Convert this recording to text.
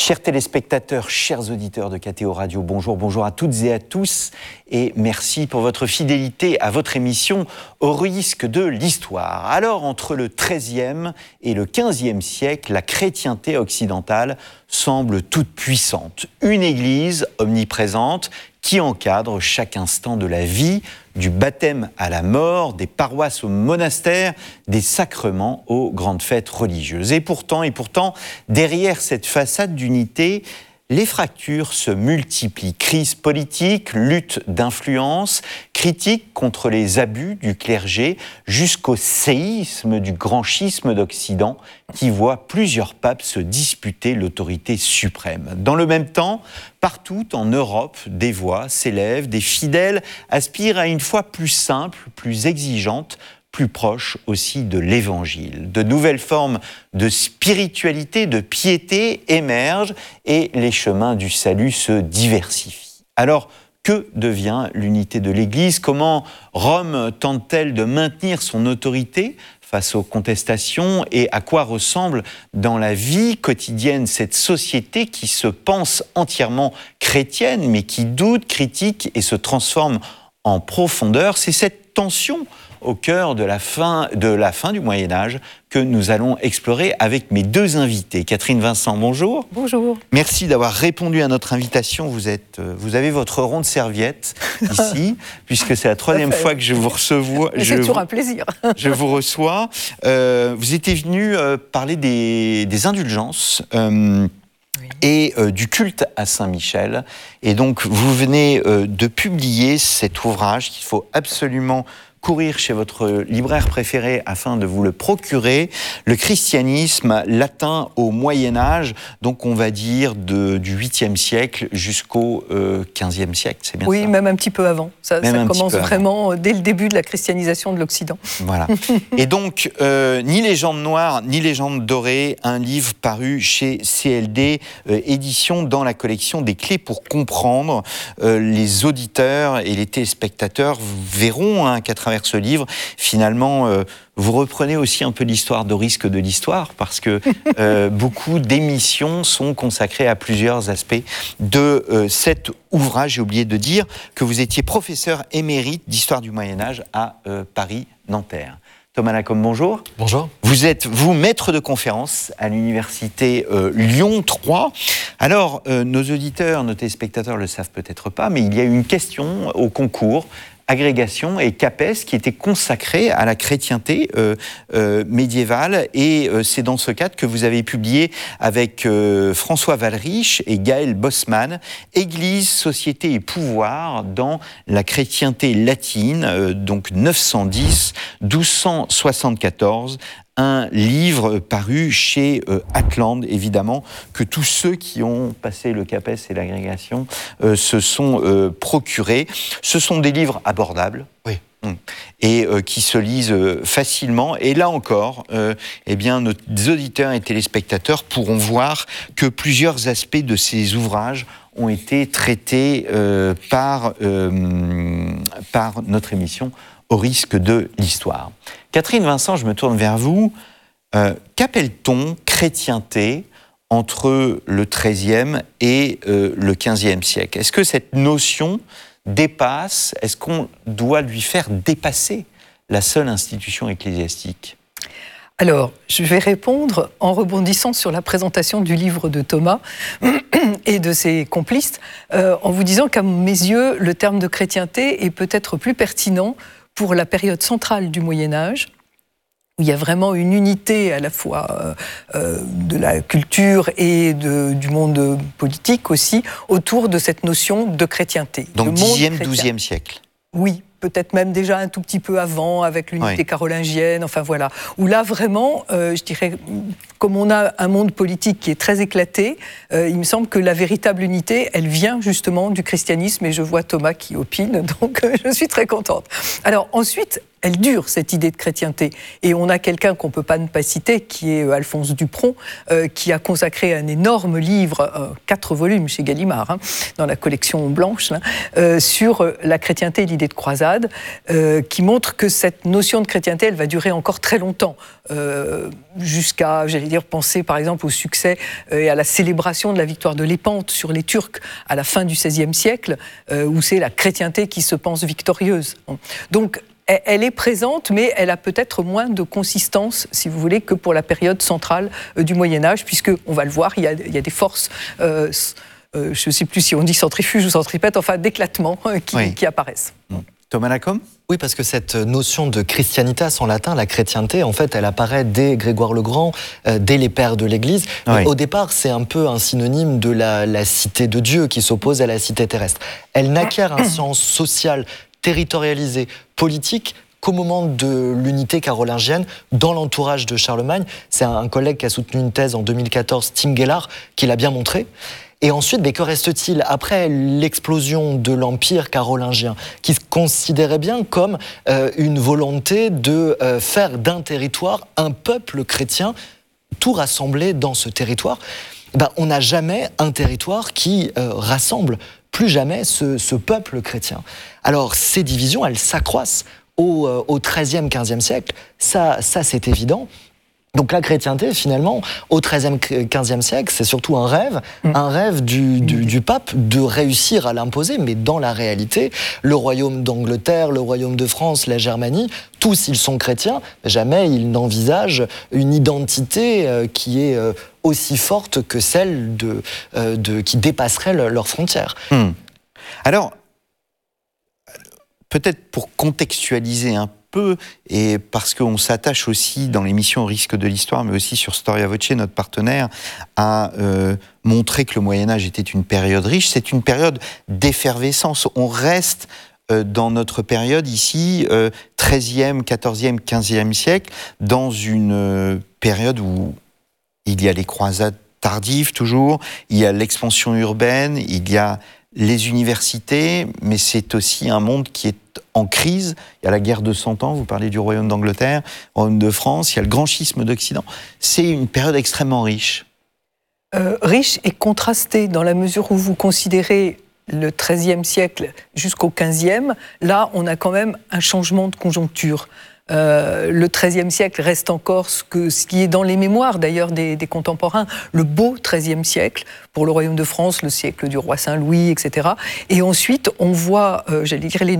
Chers téléspectateurs, chers auditeurs de KTO Radio, bonjour à toutes et à tous et merci pour votre fidélité à votre émission Au risque de l'histoire. Alors, entre le XIIIe et le XVe siècle, la chrétienté occidentale semble toute puissante. Une église omniprésente qui encadre chaque instant de la vie, du baptême à la mort, des paroisses aux monastères, des sacrements aux grandes fêtes religieuses. Et pourtant, derrière cette façade d'unité, les fractures se multiplient. Crise politique, lutte d'influence, critiques contre les abus du clergé, jusqu'au séisme du grand schisme d'Occident qui voit plusieurs papes se disputer l'autorité suprême. Dans le même temps, partout en Europe, des voix s'élèvent, des fidèles aspirent à une foi plus simple, plus exigeante, plus proche aussi de l'Évangile. De nouvelles formes de spiritualité, de piété émergent et les chemins du salut se diversifient. Alors, que devient l'unité de l'Église ? Comment Rome tente-t-elle de maintenir son autorité face aux contestations et à quoi ressemble dans la vie quotidienne cette société qui se pense entièrement chrétienne mais qui doute, critique et se transforme en profondeur ? C'est cette tension au cœur de la fin du Moyen-Âge que nous allons explorer avec mes deux invités. Catherine Vincent, bonjour. Bonjour. Merci d'avoir répondu à notre invitation. Vous avez votre ronde serviette ici, puisque c'est la troisième fois que je vous reçois. C'est toujours un plaisir. Je vous reçois. Vous étiez venu parler des indulgences. Et du culte à Saint-Michel. Et donc, vous venez de publier cet ouvrage qu'il faut absolument courir chez votre libraire préféré afin de vous le procurer, le christianisme latin au Moyen-Âge, donc on va dire du 8e siècle jusqu'au 15e siècle, c'est bien ça ? Oui, même un petit peu avant. Ça commence vraiment dès le début de la christianisation de l'Occident. Voilà. Et donc, ni légende noire, ni légende dorée, un livre paru chez CLD Éditions dans la collection des clés pour comprendre. Les auditeurs et les téléspectateurs verront qu'à travers ce livre, finalement, vous reprenez aussi un peu l'histoire d'Au risque de l'histoire, parce que beaucoup d'émissions sont consacrées à plusieurs aspects de cet ouvrage. J'ai oublié de dire que vous étiez professeur émérite d'histoire du Moyen-Âge à Paris-Nanterre. Thomas Lacombe, bonjour. Bonjour. Vous êtes, maître de conférence à l'université Lyon 3. Alors, nos auditeurs, nos téléspectateurs ne le savent peut-être pas, mais il y a eu une question au concours Agrégation et CAPES qui était consacrée à la chrétienté médiévale, et c'est dans ce cadre que vous avez publié avec François Wallerich et Gaël Bosman Église, société et pouvoir dans la chrétienté latine, donc 910-1274, un livre paru chez Atlante, évidemment, que tous ceux qui ont passé le CAPES et l'agrégation se sont procurés. Ce sont des livres abordables. Oui. Et qui se lisent facilement. Et là encore, eh bien, nos auditeurs et téléspectateurs pourront voir que plusieurs aspects de ces ouvrages ont été traités par notre émission Au risque de l'histoire. Catherine Vincent, je me tourne vers vous. Qu'appelle-t-on chrétienté entre le XIIIe et le XVe siècle ? Est-ce que cette notion dépasse, est-ce qu'on doit lui faire dépasser la seule institution ecclésiastique ? Alors, je vais répondre en rebondissant sur la présentation du livre de Thomas et de ses complices, en vous disant qu'à mes yeux, le terme de chrétienté est peut-être plus pertinent pour la période centrale du Moyen-Âge, où il y a vraiment une unité à la fois de la culture et du monde politique aussi, autour de cette notion de chrétienté. Donc 10e, 12e siècle. Oui, peut-être même déjà un tout petit peu avant, avec l'unité carolingienne, enfin voilà. Où là, vraiment, je dirais, comme on a un monde politique qui est très éclaté, il me semble que la véritable unité, elle vient justement du christianisme, et je vois Thomas qui opine, donc je suis très contente. Alors ensuite, elle dure, cette idée de chrétienté. Et on a quelqu'un qu'on ne peut pas ne pas citer, qui est Alphonse Dupron, qui a consacré un énorme livre, 4 volumes chez Gallimard, dans la collection blanche, sur la chrétienté et l'idée de croisade. croisades, qui montrent que cette notion de chrétienté, elle va durer encore très longtemps, jusqu'à, penser par exemple au succès et à la célébration de la victoire de Lépante sur les Turcs à la fin du XVIe siècle, où c'est la chrétienté qui se pense victorieuse. Donc, elle est présente, mais elle a peut-être moins de consistance, si vous voulez, que pour la période centrale du Moyen-Âge, puisque, on va le voir, il y a des forces, je ne sais plus si on dit centrifuge ou centripète, enfin d'éclatement qui apparaissent. Thomas Lacombe ? Oui, parce que cette notion de Christianitas en latin, la chrétienté, en fait, elle apparaît dès Grégoire le Grand, dès les pères de l'Église. Oui. Au départ, c'est un peu un synonyme de la cité de Dieu qui s'oppose à la cité terrestre. Elle n'acquiert un sens social, territorialisé, politique, qu'au moment de l'unité carolingienne, dans l'entourage de Charlemagne. C'est un collègue qui a soutenu une thèse en 2014, Tim Gellard, qui l'a bien montré. Et ensuite, que reste-t-il après l'explosion de l'Empire carolingien, qui se considérait bien comme une volonté de faire d'un territoire un peuple chrétien, tout rassemblé dans ce territoire? On n'a jamais un territoire qui rassemble plus jamais ce peuple chrétien. Alors, ces divisions, elles s'accroissent au XIIIe, XVe siècle, ça c'est évident. Donc la chrétienté, finalement, au XIIIe, XVe siècle, c'est surtout un rêve du pape de réussir à l'imposer, mais dans la réalité, le royaume d'Angleterre, le royaume de France, la Germanie, tous ils sont chrétiens, jamais ils n'envisagent une identité qui est aussi forte que celle qui dépasserait leurs frontières. Alors, peut-être pour contextualiser un peu, et parce qu'on s'attache aussi dans l'émission Au risque de l'histoire, mais aussi sur Storia Voce, notre partenaire, à montrer que le Moyen-Âge était une période riche, c'est une période d'effervescence. On reste dans notre période ici, 13e, 14e, 15e siècle, dans une période où il y a les croisades tardives toujours, il y a l'expansion urbaine, il y a les universités, mais c'est aussi un monde qui est en crise. Il y a la guerre de 100 ans, vous parlez du royaume d'Angleterre, royaume de France, il y a le grand schisme d'Occident. C'est une période extrêmement riche. Riche et contrastée, dans la mesure où vous considérez le XIIIe siècle jusqu'au XVe, là on a quand même un changement de conjoncture. Le XIIIe siècle reste encore ce qui est dans les mémoires d'ailleurs des contemporains, le beau XIIIe siècle, pour le royaume de France, le siècle du roi Saint-Louis, etc. Et ensuite, on voit, les